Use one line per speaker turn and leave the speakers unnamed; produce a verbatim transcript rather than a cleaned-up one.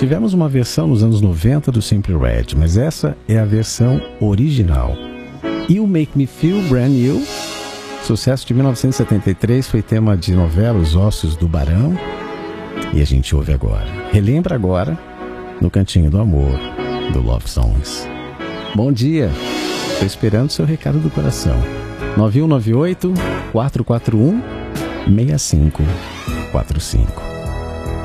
Tivemos uma versão nos anos noventa do Simply Red, mas essa é a versão original. You Make Me Feel Brand New, sucesso de mil novecentos e setenta e três, foi tema de novela Os Ossos do Barão. E a gente ouve agora, relembra agora, no Cantinho do Amor, do Love Songs. Bom dia, estou esperando o seu recado do coração. nove um nove oito, quatro quatro um, seis cinco quatro cinco.